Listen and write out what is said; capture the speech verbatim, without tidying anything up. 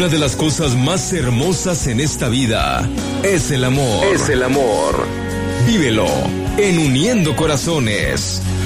Una de las cosas más hermosas en esta vida es el amor. Es el amor. Vívelo en Uniendo Corazones.